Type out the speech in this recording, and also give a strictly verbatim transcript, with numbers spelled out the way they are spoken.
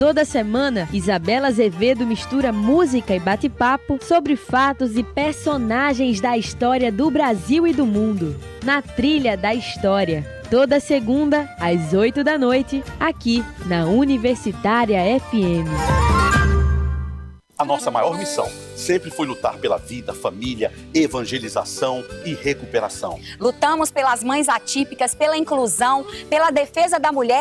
Toda semana, Isabela Azevedo mistura música e bate-papo sobre fatos e personagens da história do Brasil e do mundo. Na Trilha da História. Toda segunda, às oito da noite, aqui na Universitária F M. A nossa maior missão sempre foi lutar pela vida, família, evangelização e recuperação. Lutamos pelas mães atípicas, pela inclusão, pela defesa da mulher